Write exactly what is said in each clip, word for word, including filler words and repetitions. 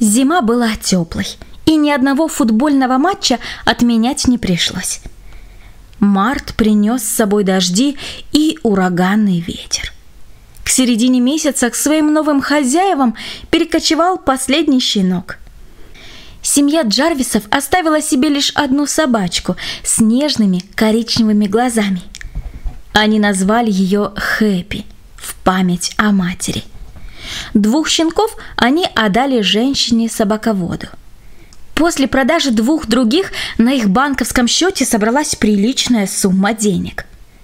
Зима была теплой, и ни одного футбольного матча отменять не пришлось. Март принес с собой дожди и ураганный ветер. К середине месяца к своим новым хозяевам перекочевал последний щенок. Семья Джарвисов оставила себе лишь одну собачку с нежными коричневыми глазами. Они назвали ее Хэппи в память о матери. Двух щенков они отдали женщине-собаководу. После продажи двух других на их банковском счете собралась приличная сумма денег.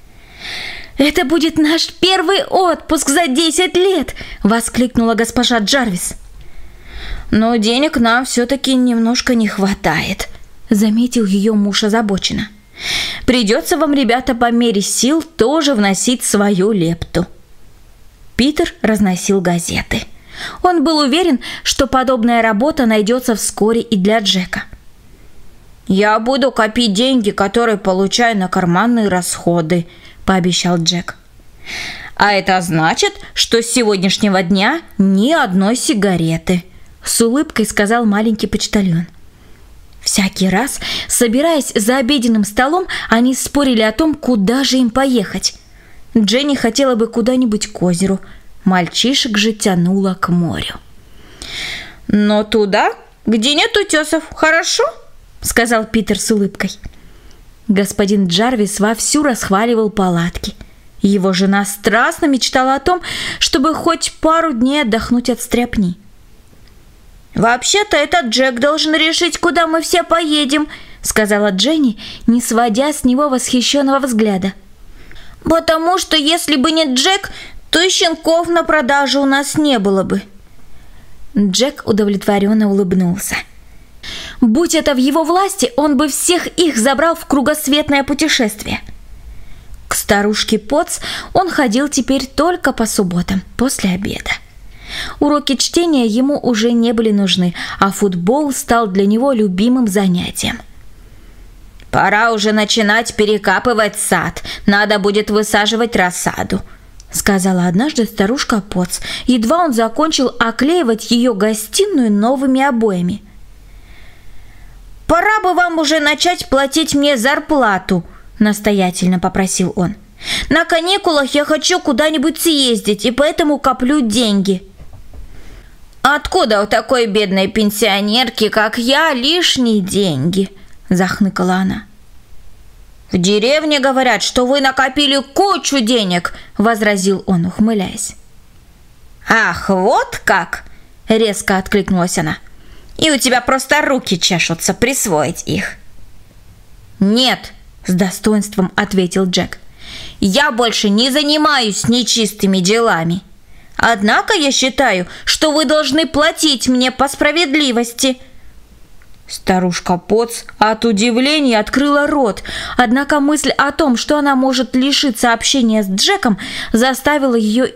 «Это будет наш первый отпуск за десять лет!» – воскликнула госпожа Джарвис. «Но денег нам все-таки немножко не хватает», – заметил ее муж озабоченно. «Придется вам, ребята, по мере сил тоже вносить свою лепту». Питер разносил газеты. Он был уверен, что подобная работа найдется вскоре и для Джека. «Я буду копить деньги, которые получаю на карманные расходы», – пообещал Джек. «А это значит, что с сегодняшнего дня ни одной сигареты», – с улыбкой сказал маленький почтальон. Всякий раз, собираясь за обеденным столом, они спорили о том, куда же им поехать. Дженни хотела бы куда-нибудь к озеру, мальчишек же тянуло к морю. «Но туда, где нет утесов, хорошо?» – сказал Питер с улыбкой. Господин Джарвис вовсю расхваливал палатки. Его жена страстно мечтала о том, чтобы хоть пару дней отдохнуть от стряпни. «Вообще-то этот Джек должен решить, куда мы все поедем», – сказала Дженни, не сводя с него восхищенного взгляда. «Потому что если бы не Джек, то и щенков на продажу у нас не было бы». Джек удовлетворенно улыбнулся. Будь это в его власти, он бы всех их забрал в кругосветное путешествие. К старушке Потс он ходил теперь только по субботам, после обеда. Уроки чтения ему уже не были нужны, а футбол стал для него любимым занятием. «Пора уже начинать перекапывать сад, надо будет высаживать рассаду», — сказала однажды старушка Потс, едва он закончил оклеивать ее гостиную новыми обоями. «Пора бы вам уже начать платить мне зарплату», – настоятельно попросил он. «На каникулах я хочу куда-нибудь съездить, и поэтому коплю деньги». «Откуда у такой бедной пенсионерки, как я, лишние деньги?» – захныкала она. «В деревне говорят, что вы накопили кучу денег», – возразил он, ухмыляясь. «Ах, вот как!» – резко откликнулась она. «И у тебя просто руки чешутся присвоить их». «Нет», – с достоинством ответил Джек. «Я больше не занимаюсь нечистыми делами. Однако я считаю, что вы должны платить мне по справедливости». Старушка Потс от удивления открыла рот, однако мысль о том, что она может лишиться общения с Джеком, заставила ее